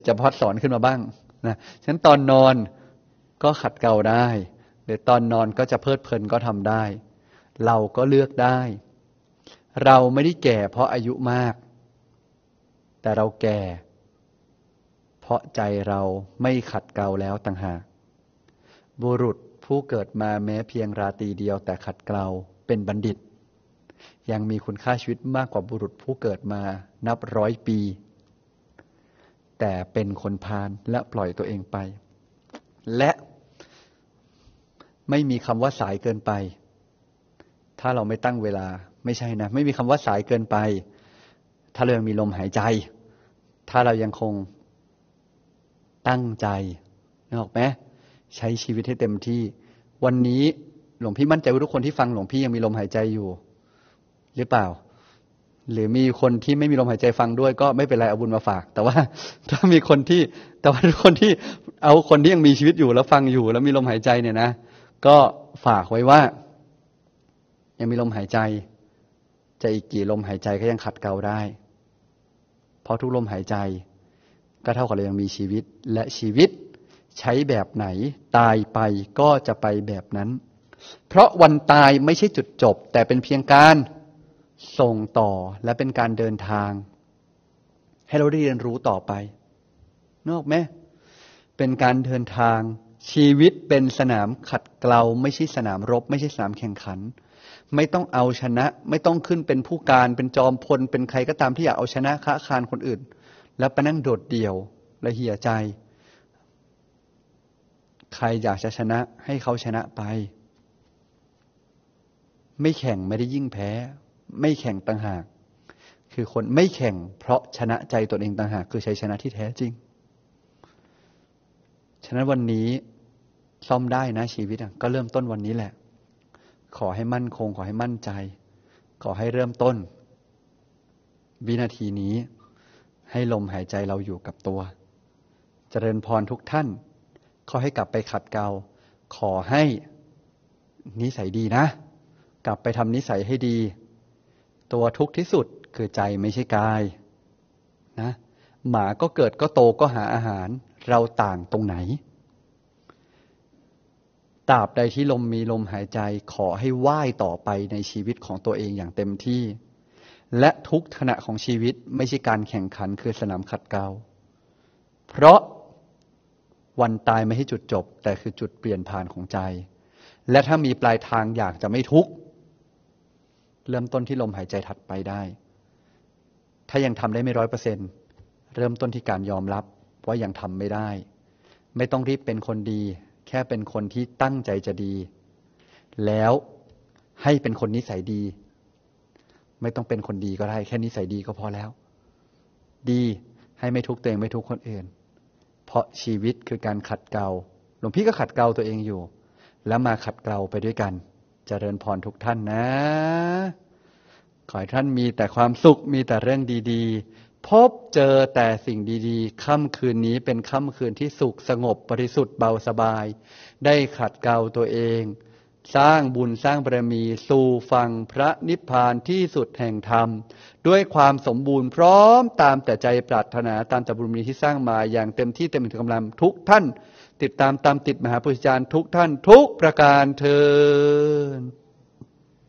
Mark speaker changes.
Speaker 1: จะพอดสอนขึ้นมาบ้างนะฉะนั้นตอนนอนก็ขัดเกลาได้หรือตอนนอนก็จะเพลิดเพลินก็ทำได้เราก็เลือกได้เราไม่ได้แก่เพราะอายุมากแต่เราแก่เพราะใจเราไม่ขัดเกลาแล้วต่างหากบุรุษผู้เกิดมาแม้เพียงราตรีเดียวแต่ขัดเกลาเป็นบัณฑิตยังมีคุณค่าชีวิตมากกว่าบุรุษผู้เกิดมานับร้อยปีแต่เป็นคนพาลและปล่อยตัวเองไปและไม่มีคำว่าสายเกินไปถ้าเราไม่ตั้งเวลาไม่ใช่นะไม่มีคำว่าสายเกินไปถ้าเรายังมีลมหายใจถ้าเรายังคงตั้งใจนึกออกไหมใช้ชีวิตให้เต็มที่วันนี้หลวงพี่มั่นใจว่าทุกคนที่ฟังหลวงพี่ยังมีลมหายใจอยู่หรือเปล่าหรือมีคนที่ไม่มีลมหายใจฟังด้วยก็ไม่เป็นไรเอาบุญมาฝากแต่ว่าถ้ามีคนที่แต่ว่าทุกคนที่เอาคนที่ยังมีชีวิตอยู่แล้วฟังอยู่แล้วมีลมหายใจเนี่ยนะก็ฝากไว้ว่ายังมีลมหายใจจะอีกกี่ลมหายใจก็ยังขัดเกลาได้เพราะทุกลมหายใจก็เท่ากับเรายังมีชีวิตและชีวิตใช้แบบไหนตายไปก็จะไปแบบนั้นเพราะวันตายไม่ใช่จุดจบแต่เป็นเพียงการส่งต่อและเป็นการเดินทางให้เราได้เรียนรู้ต่อไปนึกออกไหมเป็นการเดินทางชีวิตเป็นสนามขัดเกลาไม่ใช่สนามรบไม่ใช่สนามแข่งขันไม่ต้องเอาชนะไม่ต้องขึ้นเป็นผู้การเป็นจอมพลเป็นใครก็ตามที่อยากเอาชนะค้าคานคนอื่นแล้วไปนั่งโดดเดี่ยวและเหี่ยใจใครอยากจะชนะให้เขาชนะไปไม่แข่งไม่ได้ยิ่งแพ้ไม่แข่งต่างหากคือคนไม่แข่งเพราะชนะใจตนเองต่างหากคือชัยชนะที่แท้จริงฉะนั้นวันนี้ซ่อมได้นะชีวิตก็เริ่มต้นวันนี้แหละขอให้มั่นคงขอให้มั่นใจขอให้เริ่มต้นวินาทีนี้ให้ลมหายใจเราอยู่กับตัวเจริญพรทุกท่านขอให้กลับไปขัดเกลาขอให้นิสัยดีนะกลับไปทำนิสัยให้ดีตัวทุกข์ที่สุดคือใจไม่ใช่กายนะหมาก็เกิดก็โตก็หาอาหารเราต่างตรงไหนตราบใดที่ลมมีลมหายใจขอให้ว่ายต่อไปในชีวิตของตัวเองอย่างเต็มที่และทุกขณะของชีวิตไม่ใช่การแข่งขันคือสนามขัดเกลาเพราะวันตายไม่ใช่จุดจบแต่คือจุดเปลี่ยนผ่านของใจและถ้ามีปลายทางอยากจะไม่ทุกข์เริ่มต้นที่ลมหายใจถัดไปได้ถ้ายังทำได้ไม่100%เริ่มต้นที่การยอมรับว่ายังทำไม่ได้ไม่ต้องรีบเป็นคนดีแค่เป็นคนที่ตั้งใจจะดีแล้วให้เป็นคนนิสัยดีไม่ต้องเป็นคนดีก็ได้แค่นิสัยดีก็พอแล้วดีให้ไม่ทุกข์ตัวเองไม่ทุกข์คนอื่นเพราะชีวิตคือการขัดเกลาหลวงพี่ก็ขัดเกลาตัวเองอยู่แล้วมาขัดเกลาไปด้วยกันเจริญพรทุกท่านนะขอให้ท่านมีแต่ความสุขมีแต่เรื่องดีๆพบเจอแต่สิ่งดีๆค่ำคืนนี้เป็นค่ำคืนที่สุขสงบบริสุทธิ์เบาสบายได้ขัดเกลาตัวเองสร้างบุญสร้างบารมีสู่ฝั่งพระนิพพานที่สุดแห่งธรรมด้วยความสมบูรณ์พร้อมตามแต่ใจปรารถนาตามแต่บุญมีที่สร้างมาอย่างเต็มที่เต็มกำลังทุกท่านติดตามตามติดมหาปุถุชนทุกท่านทุกประการเทอญ